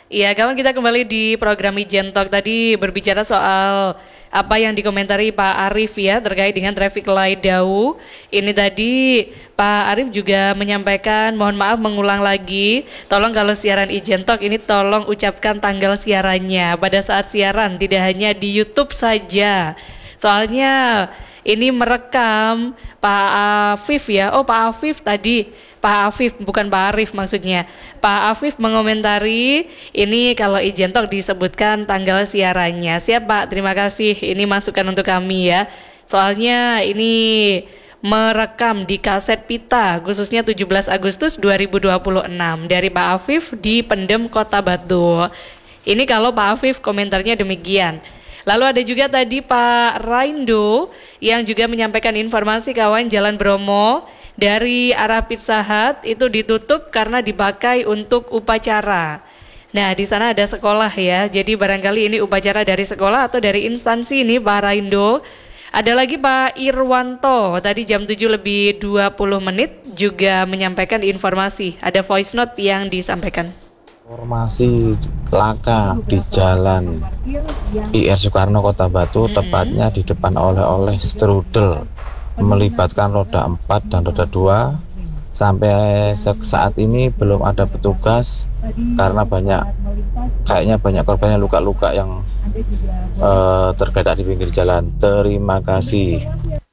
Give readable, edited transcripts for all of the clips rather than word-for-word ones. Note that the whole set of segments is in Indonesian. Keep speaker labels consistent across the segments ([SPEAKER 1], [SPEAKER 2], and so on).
[SPEAKER 1] Iya, kawan, kita kembali di program Ijen Talk. Tadi berbicara soal apa yang dikomentari Pak Arief ya terkait dengan traffic light Dau. Ini tadi Pak Arief juga menyampaikan, mohon maaf mengulang lagi, tolong kalau siaran Ijen Talk ini tolong ucapkan tanggal siarannya pada saat siaran, tidak hanya di YouTube saja. Soalnya ini merekam Pak Afif ya. Oh, Pak Afif tadi, Pak Afif bukan Pak Arief maksudnya. Pak Afif mengomentari ini kalau Ijen Talk disebutkan tanggal siarannya. Siap Pak, terima kasih. Ini masukan untuk kami ya. Soalnya ini merekam di kaset pita khususnya 17 Agustus 2026 dari Pak Afif di Pendem Kota Batu. Ini kalau Pak Afif komentarnya demikian. Lalu ada juga tadi Pak Raindo yang juga menyampaikan informasi kawan, Jalan Bromo dari arah Pizza Hut itu ditutup karena dipakai untuk upacara. Nah, di sana ada sekolah ya. Jadi barangkali ini upacara dari sekolah atau dari instansi ini Pak Raindo. Ada lagi Pak Irwanto, tadi jam 7 lebih 20 menit juga menyampaikan informasi. Ada voice note yang disampaikan.
[SPEAKER 2] Informasi laka di Jalan IR Soekarno Kota Batu, tepatnya di depan oleh-oleh strudel, melibatkan roda 4 dan roda 2. Sampai saat ini belum ada petugas karena kayaknya banyak korbannya luka-luka yang tergeletak di pinggir jalan. Terima kasih.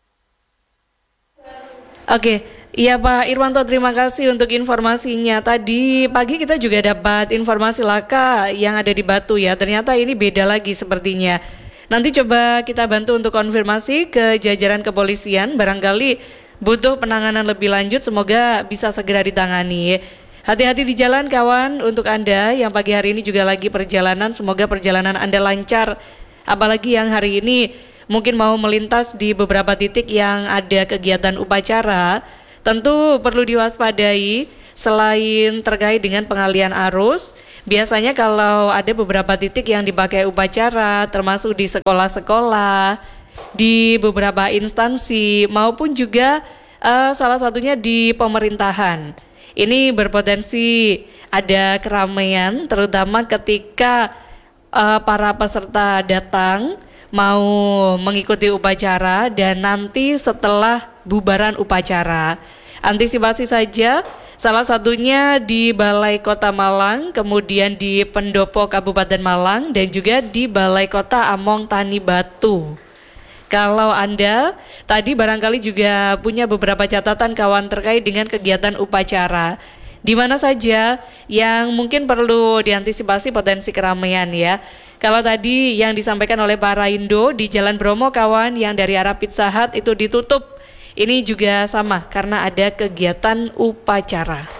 [SPEAKER 1] Oke. Iya Pak Irwanto, terima kasih untuk informasinya. Tadi pagi kita juga dapat informasi laka yang ada di Batu ya. Ternyata ini beda lagi sepertinya. Nanti coba kita bantu untuk konfirmasi ke jajaran kepolisian. Barangkali butuh penanganan lebih lanjut, semoga bisa segera ditangani. Hati-hati di jalan kawan, untuk Anda yang pagi hari ini juga lagi perjalanan. Semoga perjalanan Anda lancar. Apalagi yang hari ini mungkin mau melintas di beberapa titik yang ada kegiatan upacara. Tentu perlu diwaspadai selain terkait dengan pengalian arus. Biasanya kalau ada beberapa titik yang dipakai upacara, termasuk di sekolah-sekolah, di beberapa instansi, maupun juga salah satunya di pemerintahan. Ini berpotensi ada keramaian, terutama ketika para peserta datang mau mengikuti upacara dan nanti setelah bubaran upacara. Antisipasi saja, salah satunya di Balai Kota Malang, kemudian di Pendopo Kabupaten Malang, dan juga di Balai Kota Among Tani Batu. Kalau Anda tadi barangkali juga punya beberapa catatan kawan terkait dengan kegiatan upacara, di mana saja yang mungkin perlu diantisipasi potensi keramaian ya. Kalau tadi yang disampaikan oleh Pak Raindo di Jalan Bromo kawan yang dari arah Pizza Hut itu ditutup. Ini juga sama karena ada kegiatan upacara.